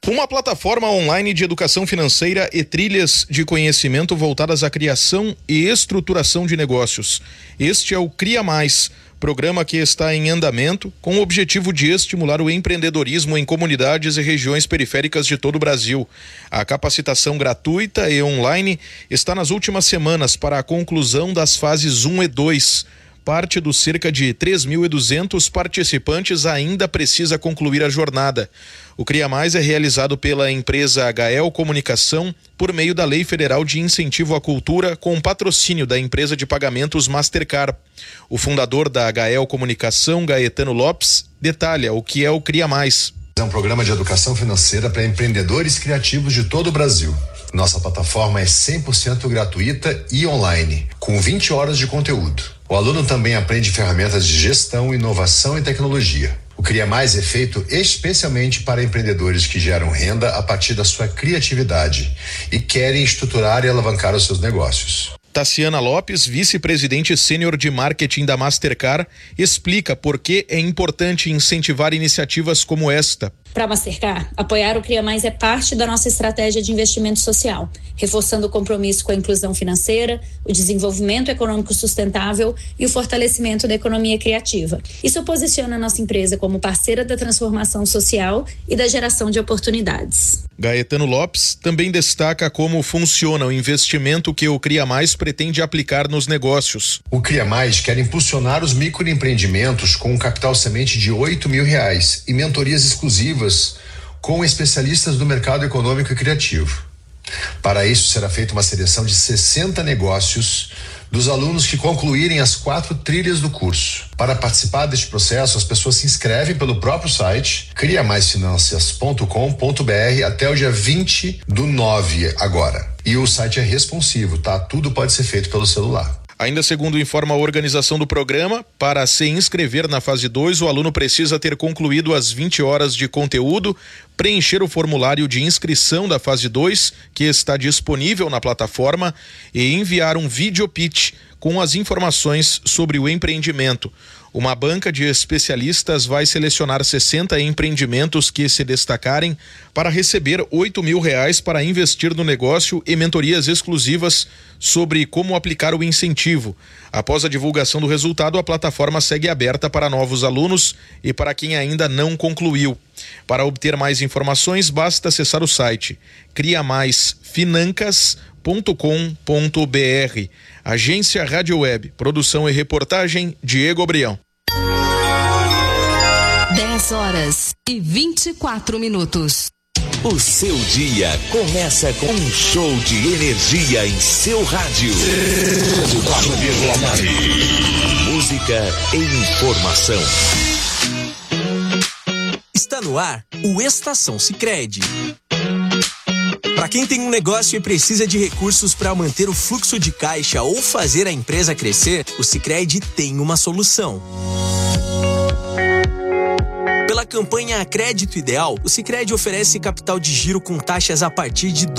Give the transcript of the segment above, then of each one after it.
Uma plataforma online de educação financeira e trilhas de conhecimento voltadas à criação e estruturação de negócios. Este é o Cria Mais, programa que está em andamento com o objetivo de estimular o empreendedorismo em comunidades e regiões periféricas de todo o Brasil. A capacitação gratuita e online está nas últimas semanas para a conclusão das fases 1 e 2. Parte dos cerca de 3.200 participantes ainda precisa concluir a jornada. O Cria Mais é realizado pela empresa HL Comunicação por meio da Lei Federal de Incentivo à Cultura, com patrocínio da empresa de pagamentos Mastercard. O fundador da HL Comunicação, Gaetano Lopes, detalha o que é o Cria Mais. É um programa de educação financeira para empreendedores criativos de todo o Brasil. Nossa plataforma é 100% gratuita e online, com 20 horas de conteúdo. O aluno também aprende ferramentas de gestão, inovação e tecnologia. O Cria Mais é feito especialmente para empreendedores que geram renda a partir da sua criatividade e querem estruturar e alavancar os seus negócios. Tassiana Lopes, vice-presidente sênior de marketing da Mastercard, explica por que é importante incentivar iniciativas como esta. Para a Mastercard, apoiar o Cria Mais é parte da nossa estratégia de investimento social, reforçando o compromisso com a inclusão financeira, o desenvolvimento econômico sustentável e o fortalecimento da economia criativa. Isso posiciona a nossa empresa como parceira da transformação social e da geração de oportunidades. Gaetano Lopes também destaca como funciona o investimento que o Cria Mais pretende aplicar nos negócios. O Cria Mais quer impulsionar os microempreendimentos com um capital semente de R$8 mil e mentorias exclusivas com especialistas do mercado econômico e criativo. Para isso, será feita uma seleção de 60 negócios dos alunos que concluírem as 4 trilhas do curso. Para participar deste processo, as pessoas se inscrevem pelo próprio site criamaisfinanças.com.br até o dia 20/9 agora. E o site é responsivo, tá? Tudo pode ser feito pelo celular. Ainda segundo informa a organização do programa, para se inscrever na fase 2, o aluno precisa ter concluído as 20 horas de conteúdo, preencher o formulário de inscrição da fase 2, que está disponível na plataforma, e enviar um video pitch com as informações sobre o empreendimento. Uma banca de especialistas vai selecionar 60 empreendimentos que se destacarem para receber R$8 mil para investir no negócio e mentorias exclusivas sobre como aplicar o incentivo. Após a divulgação do resultado, a plataforma segue aberta para novos alunos e para quem ainda não concluiu. Para obter mais informações, basta acessar o site criamaisfinancas.com.br. Agência Rádio Web, produção e reportagem, Diego Abrião. 10h24. O seu dia começa com um show de energia em seu rádio. 104,9. Música e informação. Está no ar o Estação Sicredi. Para quem tem um negócio e precisa de recursos para manter o fluxo de caixa ou fazer a empresa crescer, o Sicredi tem uma solução. Pela campanha Crédito Ideal, o Sicredi oferece capital de giro com taxas a partir de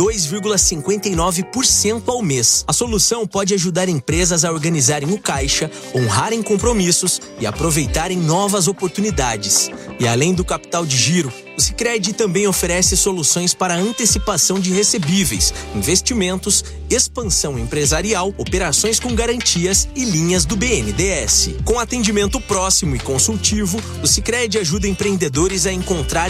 2,59% ao mês. A solução pode ajudar empresas a organizarem o caixa, honrarem compromissos e aproveitarem novas oportunidades. E além do capital de giro, o Sicredi também oferece soluções para antecipação de recebíveis, investimentos, expansão empresarial, operações com garantias e linhas do BNDES. Com atendimento próximo e consultivo, o Sicredi ajuda empreendedores a encontrar